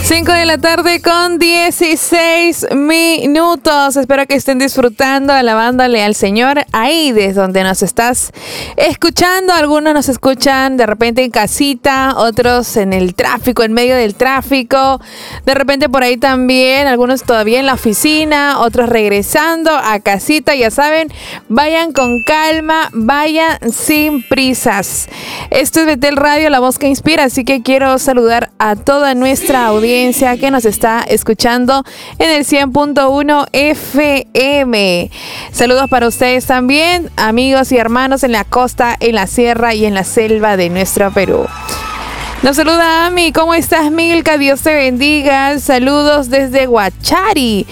5 de la tarde con 16 minutos. Espero que estén disfrutando, alabándole al Señor ahí desde donde nos estás escuchando. Algunos nos escuchan de repente en casita, otros en el tráfico, en medio del tráfico. De repente por ahí también, algunos todavía en la oficina, otros regresando a casita. Ya saben, vayan con calma, vayan sin prisas. Esto es Betel Radio, la voz que inspira, así que quiero saludar a toda nuestra audiencia que nos está escuchando en el 100.1 FM. Saludos para ustedes también, amigos y hermanos en la costa, en la sierra y en la selva de nuestro Perú. Nos saluda Ami. ¿Cómo estás, Milka? Dios te bendiga. Saludos desde Huachari,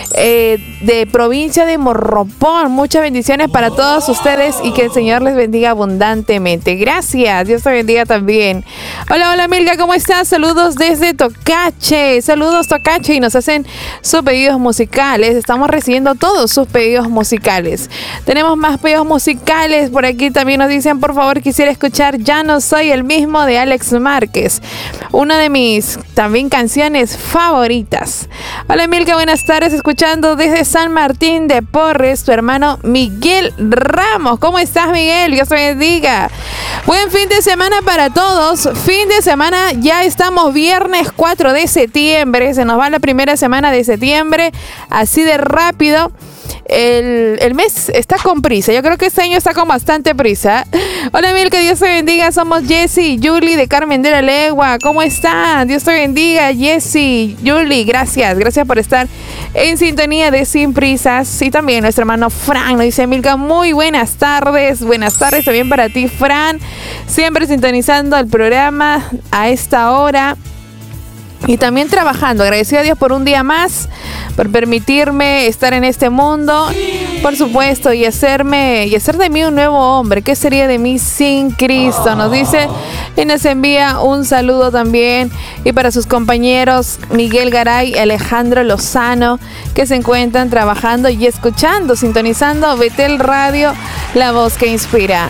de provincia de Morropón. Muchas bendiciones para todos ustedes y que el Señor les bendiga abundantemente. Gracias. Dios te bendiga también. Hola, hola, Milka. ¿Cómo estás? Saludos desde Tocache. Saludos, Tocache. Y nos hacen sus pedidos musicales. Estamos recibiendo todos sus pedidos musicales. Tenemos más pedidos musicales. Por aquí también nos dicen, por favor, quisiera escuchar Ya no soy el mismo de Alex Márquez, una de mis también canciones favoritas. Hola, Milka, buenas tardes, escuchando desde San Martín de Porres, tu hermano Miguel Ramos. ¿Cómo estás, Miguel? Dios te bendiga. Buen fin de semana para todos. Fin de semana, ya estamos viernes 4 de septiembre. Se nos va la primera semana de septiembre, así de rápido. El mes está con prisa. Yo creo que este año está con bastante prisa. Hola, Milka, Dios te bendiga. Somos Jessy y Julie de Carmen de la Legua. ¿Cómo están? Dios te bendiga, Jessy, Julie. Gracias por estar en sintonía de Sin Prisas. Y también nuestro hermano Fran nos dice, Milka, muy buenas tardes. Buenas tardes también para ti, Fran. Siempre sintonizando el programa a esta hora. Y también trabajando, agradecido a Dios por un día más, por permitirme estar en este mundo, por supuesto, y hacer de mí un nuevo hombre. ¿Qué sería de mí sin Cristo? Nos dice y nos envía un saludo también. Y para sus compañeros Miguel Garay y Alejandro Lozano, que se encuentran trabajando y escuchando, sintonizando Betel Radio, la voz que inspira.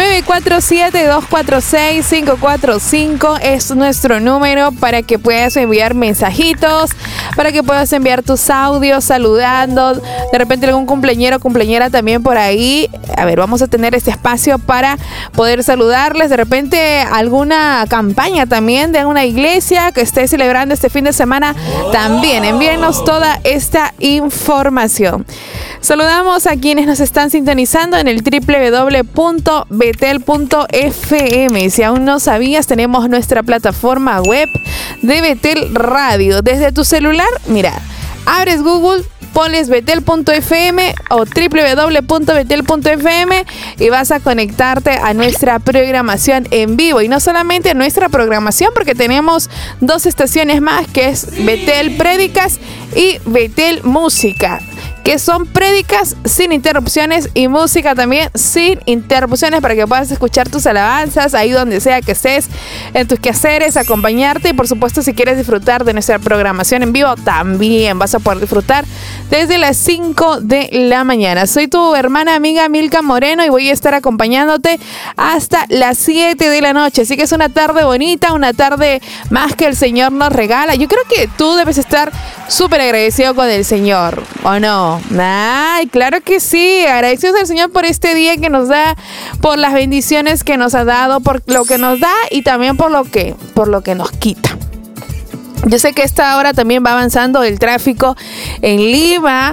947-246-545 es nuestro número para que puedas enviar mensajitos, para que puedas enviar tus audios saludando, de repente algún cumpleañero o cumpleañera también por ahí. A ver, vamos a tener este espacio para poder saludarles, de repente alguna campaña también de alguna iglesia que esté celebrando este fin de semana, también envíenos toda esta información. Saludamos a quienes nos están sintonizando en el www.betel.fm. Si aún no sabías, tenemos nuestra plataforma web de Betel Radio. Desde tu celular, mira, abres Google, pones betel.fm o www.betel.fm y vas a conectarte a nuestra programación en vivo. Y no solamente nuestra programación, porque tenemos dos estaciones más, que es Betel Prédicas y Betel Música, que son prédicas sin interrupciones y música también sin interrupciones, para que puedas escuchar tus alabanzas ahí donde sea que estés, en tus quehaceres, acompañarte. Y por supuesto, si quieres disfrutar de nuestra programación en vivo, también vas a poder disfrutar desde las 5 de la mañana. Soy tu hermana amiga Milka Moreno y voy a estar acompañándote hasta las 7 de la noche. Así que es una tarde bonita, una tarde más que el Señor nos regala. Yo creo que tú debes estar súper agradecido con el Señor, ¿o no? Ay, claro que sí. Agradecidos al Señor por este día que nos da, por las bendiciones que nos ha dado, por lo que nos da y también por lo que nos quita. Yo sé que esta hora también va avanzando el tráfico en Lima.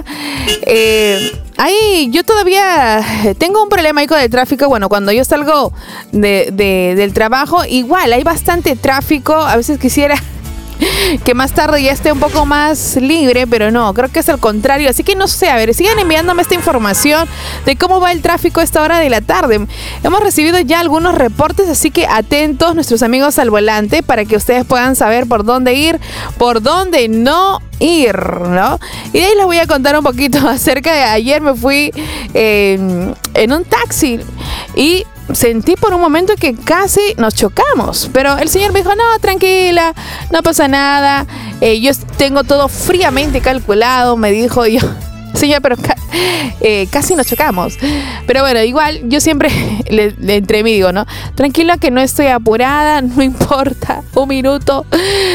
Yo todavía tengo un problema ahí con el tráfico. Bueno, cuando yo salgo del trabajo, igual hay bastante tráfico. A veces quisiera que más tarde ya esté un poco más libre, pero no, creo que es al contrario. Así que no sé, a ver, sigan enviándome esta información de cómo va el tráfico a esta hora de la tarde. Hemos recibido ya algunos reportes, así que atentos nuestros amigos al volante para que ustedes puedan saber por dónde ir, por dónde no ir, ¿no? Y de ahí les voy a contar un poquito acerca de ayer. Me fui en un taxi y sentí por un momento que casi nos chocamos, pero el Señor me dijo, no, tranquila, no pasa nada, yo tengo todo fríamente calculado, me dijo. Yo Señor, pero casi nos chocamos. Pero bueno, igual yo siempre le entre mí digo, ¿no? Tranquila que no estoy apurada, no importa. Un minuto.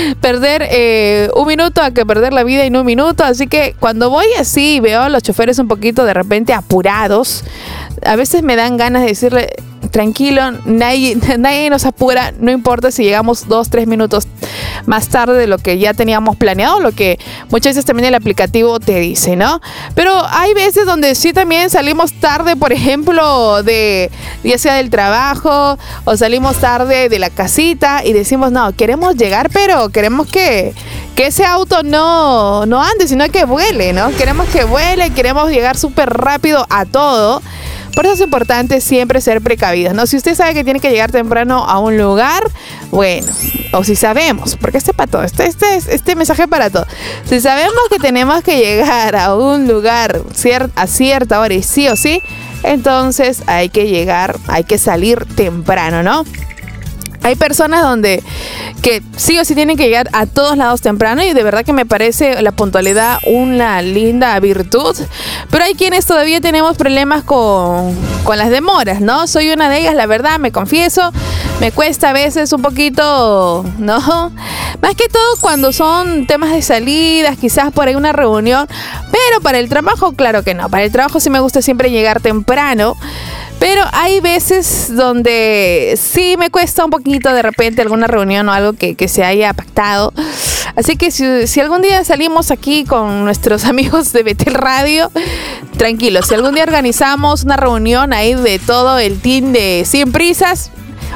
Perder un minuto a que perder la vida en un minuto. Así que cuando voy así veo a los choferes un poquito de repente apurados, a veces me dan ganas de decirle, tranquilo, nadie nos apura, no importa si llegamos 2-3 minutos más tarde de lo que ya teníamos planeado, lo que muchas veces también el aplicativo te dice, ¿no? Pero hay veces donde sí también salimos tarde, por ejemplo, ya sea del trabajo o salimos tarde de la casita y decimos, no, queremos llegar, pero queremos que ese auto no ande, sino que vuele, ¿no? Queremos que vuele, queremos llegar súper rápido a todo. Por eso es importante siempre ser precavidos, ¿no? Si usted sabe que tiene que llegar temprano a un lugar, bueno, o si sabemos, porque para todo, este mensaje para todo. Si sabemos que tenemos que llegar a un lugar a cierta hora y sí o sí, entonces hay que salir temprano, ¿no? Hay personas que sí o sí tienen que llegar a todos lados temprano y de verdad que me parece la puntualidad una linda virtud, pero hay quienes todavía tenemos problemas con las demoras, ¿no? Soy una de ellas, la verdad, me confieso, me cuesta a veces un poquito, ¿no? Más que todo cuando son temas de salidas, quizás por ahí una reunión, pero para el trabajo, claro que no, para el trabajo sí me gusta siempre llegar temprano. Pero hay veces donde sí me cuesta un poquito de repente alguna reunión o algo que se haya pactado. Así que si algún día salimos aquí con nuestros amigos de Betel Radio, tranquilos. Si algún día organizamos una reunión ahí de todo el team de Sin Prisas,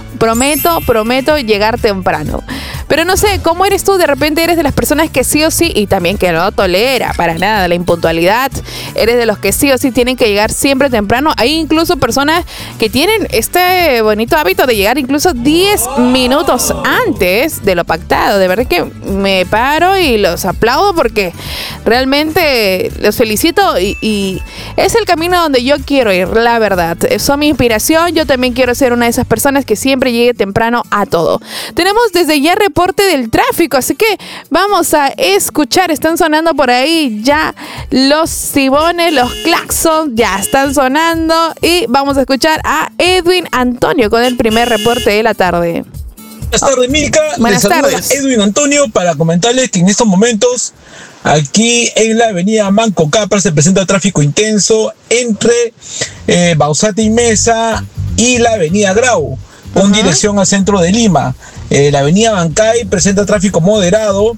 prometo llegar temprano. Pero no sé, ¿cómo eres tú? De repente eres de las personas que sí o sí, y también que no tolera para nada la impuntualidad. Eres de los que sí o sí tienen que llegar siempre temprano. Hay incluso personas que tienen este bonito hábito de llegar incluso 10 minutos antes de lo pactado. De verdad que me paro y los aplaudo porque realmente los felicito y es el camino donde yo quiero ir, la verdad. Son mi inspiración. Yo también quiero ser una de esas personas que siempre llegue temprano a todo. Tenemos desde ya reporte del tráfico, así que vamos a escuchar. Están sonando por ahí ya los sibones, los claxons ya están sonando y vamos a escuchar a Edwin Antonio con el primer reporte de la tarde. Buenas tardes, Milka. Buenas tardes. Edwin Antonio para comentarles que en estos momentos aquí en la avenida Manco Cápara se presenta tráfico intenso entre Bausate y Mesa y la avenida Grau con dirección al centro de Lima. La avenida Bancay presenta tráfico moderado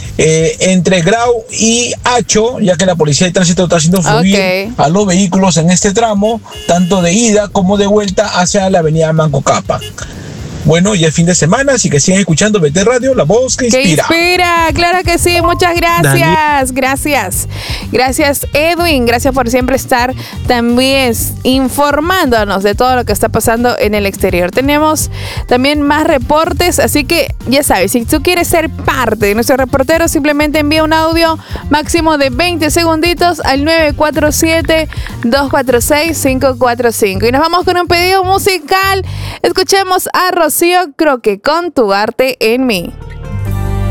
entre Grau y Hacho, ya que la policía de tránsito está haciendo fluir a los vehículos en este tramo, tanto de ida como de vuelta hacia la avenida Manco Cápara. Bueno, ya es fin de semana, así que sigan escuchando BT Radio, la voz que inspira. Que inspira, claro que sí, muchas gracias. Gracias Edwin, gracias por siempre estar también informándonos de todo lo que está pasando en el exterior. Tenemos también más reportes, así que ya sabes, si tú quieres ser parte de nuestro reportero, simplemente envía un audio máximo de 20 segunditos al 947-246-545. Y nos vamos con un pedido musical. Escuchemos a Rocío Croque con Tu arte en mí.